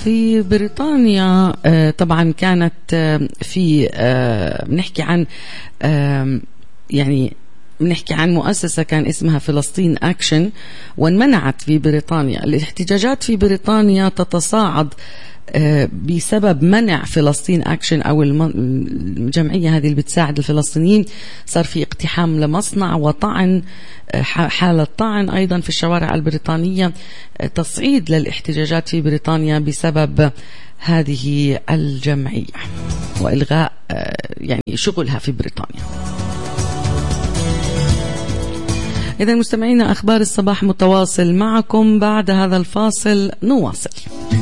في بريطانيا طبعا كانت في بنحكي عن يعني بنحكي عن مؤسسة كان اسمها فلسطين أكشن، وانمنعت في بريطانيا. الاحتجاجات في بريطانيا تتصاعد بسبب منع فلسطين أكشن أو الجمعية هذه اللي بتساعد الفلسطينيين. صار في اقتحام لمصنع وطعن، حالة طعن أيضا في الشوارع البريطانية، تصعيد للاحتجاجات في بريطانيا بسبب هذه الجمعية وإلغاء يعني شغلها في بريطانيا. إذا مستمعينا، أخبار الصباح متواصل معكم. بعد هذا الفاصل نواصل.